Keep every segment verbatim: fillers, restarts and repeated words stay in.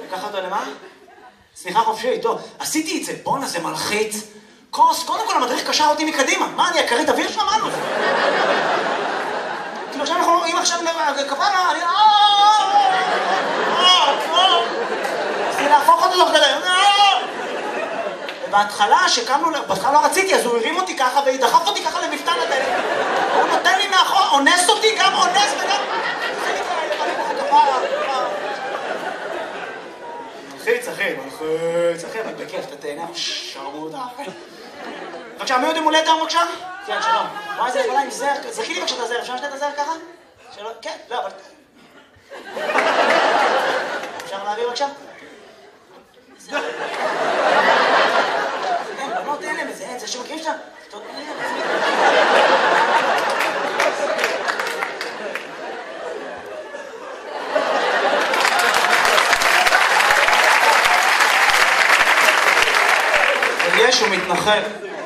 לקח אותו למה? סליחה חופשית, טוב, עשיתי את זה, בואנה זה מלחיץ. כוס, קודם כל המדריך קשר אותי מקדימה. מה, אני הכרית אוויר שם? מה לו? כאילו עכשיו אנחנו רואים עכשיו כפרה, אני... רציתי להפוך אותו תוך כדי. ובהתחלה, שקמנו, בהתחלה לא רציתי, אז הוא הרים אותי ככה ודחף אותי ככה למפתן הדלת. הוא נותן לי מאחור, אונס אותי, גם אונס וגם... מלחיץ, אחי, מלחיץ, אחי, אבל בכיף, אתה תהנה, שרמוט, אחי. בבקשה, מי עוד עם הולדת היום בבקשה? כן, שלום. וואי, זה יכולה עם זר, זכי לי בבקשה את הזר, אפשר לשתת את הזר ככה? שלום, כן, לא, אבל... אפשר להעביר בבקשה? זר. אין, בנות אין להם איזה, אין, זה שמכירים שאתה... טוב, אין להם. יש, הוא מתנחל.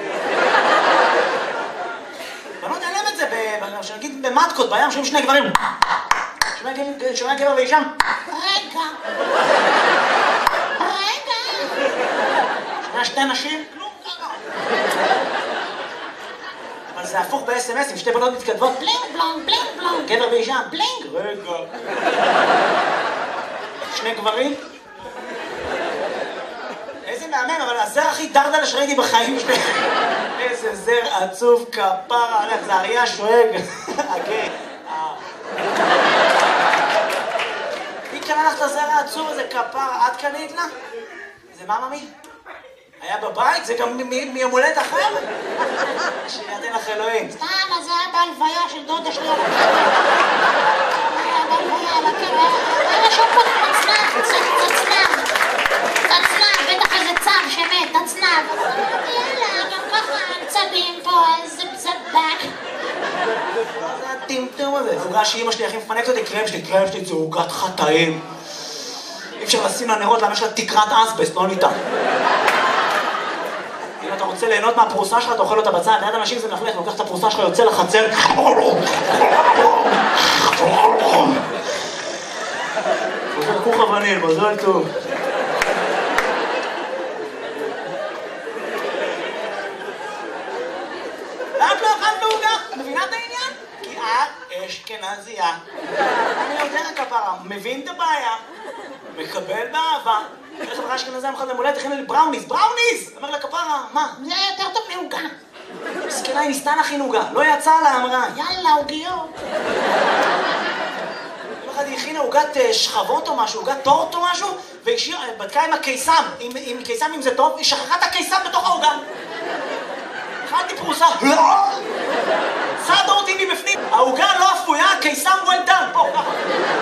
בנות אין להם את זה, שנגיד במטקות, בים, שומעים שני גברים. שומע גבר ואישם. רגע. רגע. שומע שתי נשים. כלום ככה. אבל זה הפוך ב-אס אם אס, עם שתי בנות מתכתבות. בלינג בלונג, בלינג בלונג. גבר ואישם. בלינג. רגע. שני גברים. איזה מהמם, אבל הזר הכי דרדלה שראיתי בחיים שלי. איזה זר עצוב כפרה, הלך, זה אריה שואג. אוקיי. מי קנה לך את הזר העצוב הזה כפרה? את קנית לה? זה מה ממי? היה בבית? זה גם מיום הולדת אחר? שיתן לך אלוהים. סתם, אז זה היה בהלוויה של דודה שלי על הקבר. היה בהלוויה על הקבר. היה רשום פה תצנב, תצנב. תצנב, בטח איזה צב שמת, תצנב. יאללה, גם ככה צבים פה, איזה בזבק. מה זה הטמטום הזה? זה עוגה שאימא שלי הכי מפנקת אותי, קרם שלי, קרם שלי, זה עוגת חטאים. אי אפשר לשים לנרות, למה יש לה תקרת אסבסט, לא ניתן. אם אתה רוצה ליהנות מהפרוסה שלך, אתה אוכל אותה בצד, ליד אנשים זה מלכלך, לוקח את הפרוסה שלך, יוצא לחצר. חוזר כוך וניל, מזל טוב. למה לא אכלת עוגה? מבינה את העניין? כי את אשכנזייה. אני יודע כפרה, מבין את הבעיה, מקבל באהבה. איך חברה אשכנזייה מחד למולדת, הכינה לי בראוניז, בראוניז! אומר לה כפרה, מה? זה היה יותר טוב מעוגה. מסכנה, היא ניסתה להכין עוגה, לא יצאה לה, אמרה. יאללה, עוגיות. יום אחד היא הכינה עוגת שכבות או משהו, עוגת טורט או משהו, והיא בדקה עם הקיסם, עם קיסם אם זה טוב, היא שכחה את הקיסם בתוך העוגה. אכלתי פרוסה, לא! סעד אותי מבפנים, העוגה לא אפויה, הקיסם well done, פה, ככה.